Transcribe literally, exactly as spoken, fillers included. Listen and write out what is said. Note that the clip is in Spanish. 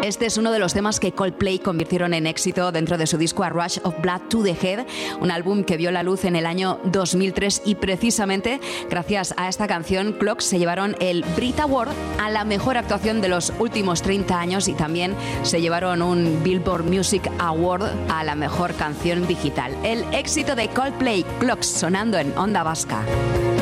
Este es uno de los temas que Coldplay convirtieron en éxito dentro de su disco A Rush of Blood to the Head, un álbum que vio la luz en el año dos mil tres y precisamente gracias a esta canción Clocks se llevaron el Brit Award a la mejor actuación de los últimos treinta años y también se llevaron un Billboard Music Award a la mejor canción digital. El éxito de Coldplay, Clocks, sonando en Onda Vasca.